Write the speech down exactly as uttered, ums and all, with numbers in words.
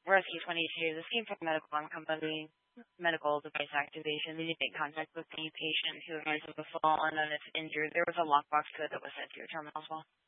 Rescue twenty-two. This came from medical arm company, medical device activation. They didn't make contact with the patient who emerged with a fall, unknown if injured. There was a lockbox code that was sent to your terminal as well.